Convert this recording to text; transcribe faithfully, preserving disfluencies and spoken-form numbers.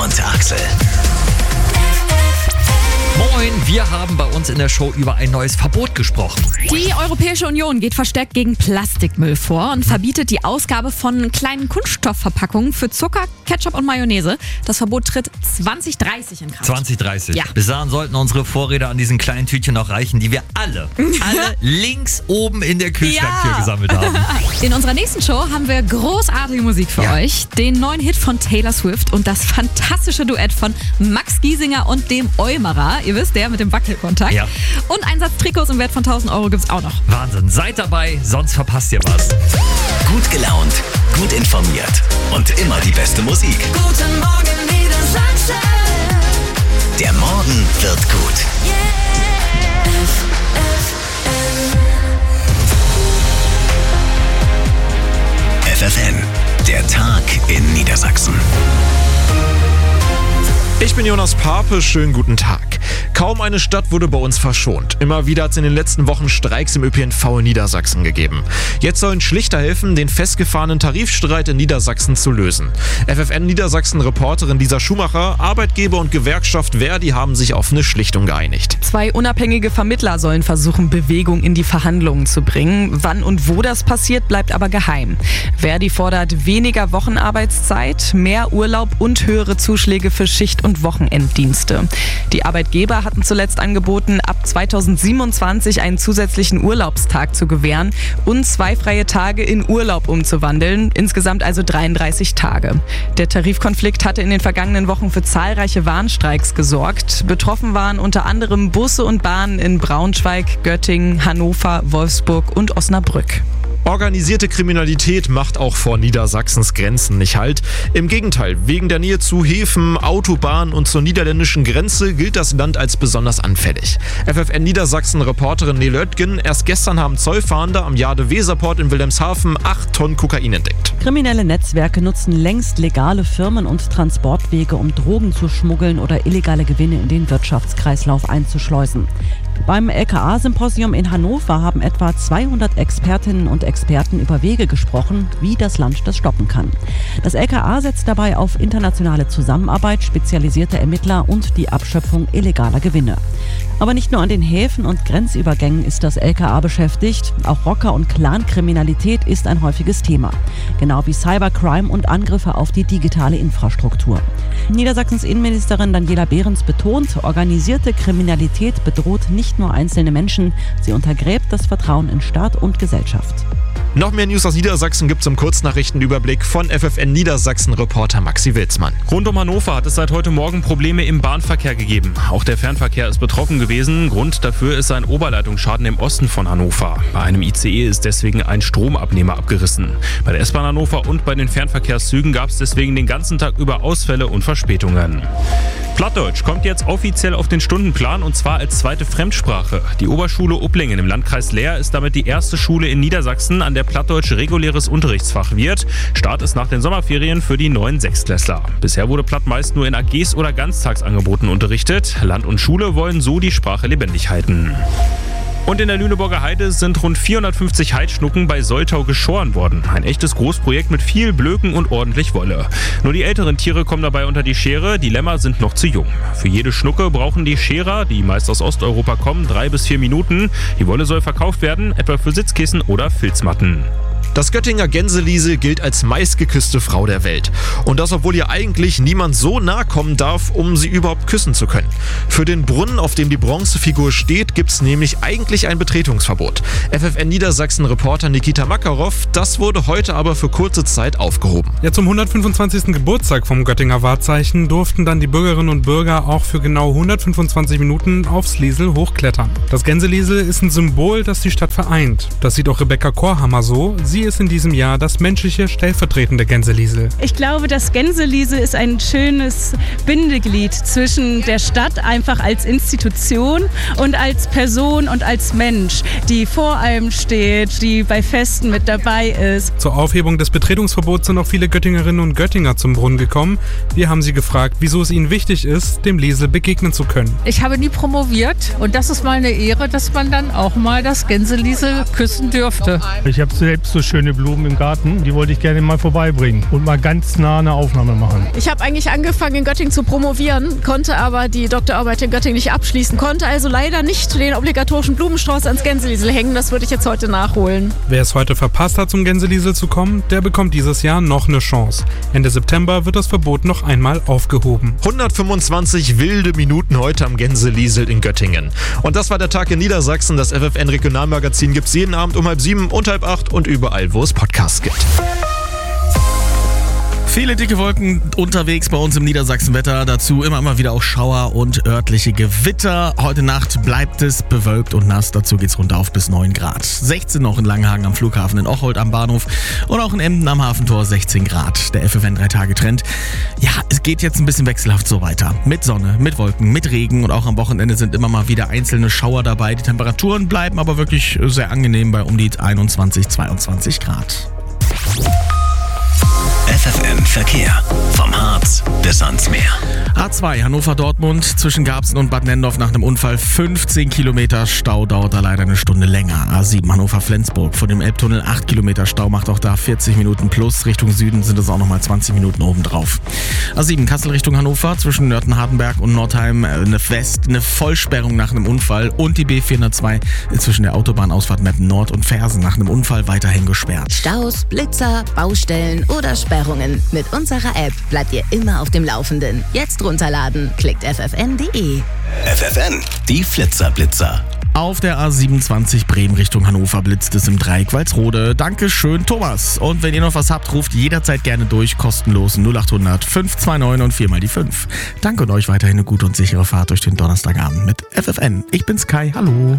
und Axel. Moin, wir haben bei uns in der Show über ein neues Verbot gesprochen. Die Europäische Union geht verstärkt gegen Plastikmüll vor und verbietet die Ausgabe von kleinen Kunststoffverpackungen für Zucker, Ketchup und Mayonnaise. Das Verbot tritt zwanzig dreißig in Kraft. zwanzig dreißig. Ja. Bis dahin sollten unsere Vorräte an diesen kleinen Tütchen noch reichen, die wir alle, alle links oben in der Kühlschranktür Ja. gesammelt haben. In unserer nächsten Show haben wir großartige Musik für Ja. euch. Den neuen Hit von Taylor Swift und das fantastische Duett von Max Giesinger und dem Eumerer. Ihr wisst, der mit dem Wackelkontakt. Ja. Und ein Satz Trikots im Wert von tausend Euro gibt's auch noch. Wahnsinn, seid dabei, sonst verpasst ihr was. Gut gelaunt, gut informiert und immer die beste Musik. Guten Morgen Niedersachsen. Der Morgen wird gut. F F N, der Tag in Niedersachsen. Ich bin Jonas Pape, schönen guten Tag. Kaum eine Stadt wurde bei uns verschont. Immer wieder hat es in den letzten Wochen Streiks im Ö P N V in Niedersachsen gegeben. Jetzt sollen Schlichter helfen, den festgefahrenen Tarifstreit in Niedersachsen zu lösen. F F N Niedersachsen-Reporterin Lisa Schumacher, Arbeitgeber und Gewerkschaft Verdi haben sich auf eine Schlichtung geeinigt. Zwei unabhängige Vermittler sollen versuchen, Bewegung in die Verhandlungen zu bringen. Wann und wo das passiert, bleibt aber geheim. Verdi fordert weniger Wochenarbeitszeit, mehr Urlaub und höhere Zuschläge für Schicht- und Wochenenddienste. Die Arbeitgeber hatten zuletzt angeboten, ab zweitausendsiebenundzwanzig einen zusätzlichen Urlaubstag zu gewähren und zwei freie Tage in Urlaub umzuwandeln, insgesamt also dreiunddreißig Tage. Der Tarifkonflikt hatte in den vergangenen Wochen für zahlreiche Warnstreiks gesorgt. Betroffen waren unter anderem Busse und Bahnen in Braunschweig, Göttingen, Hannover, Wolfsburg und Osnabrück. Organisierte Kriminalität macht auch vor Niedersachsens Grenzen nicht Halt. Im Gegenteil, wegen der Nähe zu Häfen, Autobahnen und zur niederländischen Grenze gilt das Land als besonders anfällig. F F N Niedersachsen-Reporterin Nele Oetgen, erst gestern haben Zollfahnder am Jade-Weserport in Wilhelmshaven acht Tonnen Kokain entdeckt. Kriminelle Netzwerke nutzen längst legale Firmen und Transportwege, um Drogen zu schmuggeln oder illegale Gewinne in den Wirtschaftskreislauf einzuschleusen. Beim L K A-Symposium in Hannover haben etwa zweihundert Expertinnen und Experten über Wege gesprochen, wie das Land das stoppen kann. Das L K A setzt dabei auf internationale Zusammenarbeit, spezialisierte Ermittler und die Abschöpfung illegaler Gewinne. Aber nicht nur an den Häfen und Grenzübergängen ist das L K A beschäftigt, auch Rocker- und Clankriminalität ist ein häufiges Thema. Genau wie Cybercrime und Angriffe auf die digitale Infrastruktur. Niedersachsens Innenministerin Daniela Behrens betont, organisierte Kriminalität bedroht nicht nur einzelne Menschen, sie untergräbt das Vertrauen in Staat und Gesellschaft. Noch mehr News aus Niedersachsen gibt's im Kurznachrichtenüberblick von F F N Niedersachsen-Reporter Maxi Wilsmann. Rund um Hannover hat es seit heute Morgen Probleme im Bahnverkehr gegeben. Auch der Fernverkehr ist betroffen gewesen. Grund dafür ist ein Oberleitungsschaden im Osten von Hannover. Bei einem I C E ist deswegen ein Stromabnehmer abgerissen. Bei der S-Bahn Hannover und bei den Fernverkehrszügen gab es deswegen den ganzen Tag über Ausfälle und Verspätungen. Plattdeutsch kommt jetzt offiziell auf den Stundenplan und zwar als zweite Fremdsprache. Die Oberschule Upplingen im Landkreis Leer ist damit die erste Schule in Niedersachsen, an der Plattdeutsch reguläres Unterrichtsfach wird. Start ist nach den Sommerferien für die neuen Sechstklässler. Bisher wurde Platt meist nur in A Gs oder Ganztagsangeboten unterrichtet. Land und Schule wollen so die Sprache lebendig halten. Und in der Lüneburger Heide sind rund vierhundertfünfzig Heidschnucken bei Soltau geschoren worden. Ein echtes Großprojekt mit viel Blöken und ordentlich Wolle. Nur die älteren Tiere kommen dabei unter die Schere, die Lämmer sind noch zu jung. Für jede Schnucke brauchen die Scherer, die meist aus Osteuropa kommen, drei bis vier Minuten. Die Wolle soll verkauft werden, etwa für Sitzkissen oder Filzmatten. Das Göttinger Gänseliesel gilt als meistgeküsste Frau der Welt. Und das, obwohl ihr eigentlich niemand so nahe kommen darf, um sie überhaupt küssen zu können. Für den Brunnen, auf dem die Bronzefigur steht, gibt es nämlich eigentlich ein Betretungsverbot. F F N Niedersachsen-Reporter Nikita Makarov, das wurde heute aber für kurze Zeit aufgehoben. Ja, zum hundertfünfundzwanzigsten Geburtstag vom Göttinger Wahrzeichen durften dann die Bürgerinnen und Bürger auch für genau hundertfünfundzwanzig Minuten aufs Liesel hochklettern. Das Gänseliesel ist ein Symbol, das die Stadt vereint. Das sieht auch Rebecca Korhammer so. Sie ist in diesem Jahr das menschliche stellvertretende Gänseliesel. Ich glaube, das Gänseliesel ist ein schönes Bindeglied zwischen der Stadt einfach als Institution und als Person und als Mensch, die vor allem steht, die bei Festen mit dabei ist. Zur Aufhebung des Betretungsverbots sind auch viele Göttingerinnen und Göttinger zum Brunnen gekommen. Wir haben sie gefragt, wieso es ihnen wichtig ist, dem Liesel begegnen zu können. Ich habe nie promoviert und das ist mal eine Ehre, dass man dann auch mal das Gänseliesel küssen dürfte. Ich habe selbst so schöne Blumen im Garten. Die wollte ich gerne mal vorbeibringen und mal ganz nah eine Aufnahme machen. Ich habe eigentlich angefangen in Göttingen zu promovieren, konnte aber die Doktorarbeit in Göttingen nicht abschließen, konnte also leider nicht den obligatorischen Blumenstrauß ans Gänseliesel hängen. Das würde ich jetzt heute nachholen. Wer es heute verpasst hat, zum Gänseliesel zu kommen, der bekommt dieses Jahr noch eine Chance. Ende September wird das Verbot noch einmal aufgehoben. hundertfünfundzwanzig wilde Minuten heute am Gänseliesel in Göttingen. Und das war der Tag in Niedersachsen. Das F F N-Regionalmagazin gibt es jeden Abend um halb sieben und halb acht und überall, wo es Podcasts gibt. Viele dicke Wolken unterwegs bei uns im Niedersachsenwetter. Dazu immer mal wieder auch Schauer und örtliche Gewitter. Heute Nacht bleibt es bewölkt und nass. Dazu geht's runter auf bis neun Grad. sechzehn noch in Langenhagen am Flughafen, in Ocholt am Bahnhof und auch in Emden am Hafentor sechzehn Grad. Der F F N drei Tage Trend. Ja, es geht jetzt ein bisschen wechselhaft so weiter. Mit Sonne, mit Wolken, mit Regen und auch am Wochenende sind immer mal wieder einzelne Schauer dabei. Die Temperaturen bleiben aber wirklich sehr angenehm bei um die einundzwanzig, zweiundzwanzig Grad. F F N Verkehr. Vom Harz bis ans Meer. A zwei Hannover-Dortmund zwischen Garbsen und Bad Nendorf nach einem Unfall fünfzehn Kilometer Stau, dauert da leider eine Stunde länger. A sieben Hannover-Flensburg vor dem Elbtunnel acht Kilometer Stau, macht auch da vierzig Minuten plus. Richtung Süden sind es auch nochmal zwanzig Minuten obendrauf. A sieben Kassel Richtung Hannover zwischen Nörten-Hardenberg und Nordheim eine West, eine Vollsperrung nach einem Unfall und die B vierhundertzwei zwischen der Autobahnausfahrt Meppen Nord und Fersen nach einem Unfall weiterhin gesperrt. Staus, Blitzer, Baustellen oder Sperrungen. Mit unserer App bleibt ihr immer auf dem Laufenden. Jetzt runterladen. Klickt f f n punkt d e. F F N, die Flitzerblitzer. Auf der A siebenundzwanzig Bremen Richtung Hannover blitzt es im Dreieck Walsrode. Dankeschön, Thomas. Und wenn ihr noch was habt, ruft jederzeit gerne durch. Kostenlos null acht hundert fünf zwei neun und vier mal die fünf. Danke und euch weiterhin eine gute und sichere Fahrt durch den Donnerstagabend mit F F N. Ich bin's Kai. Hallo.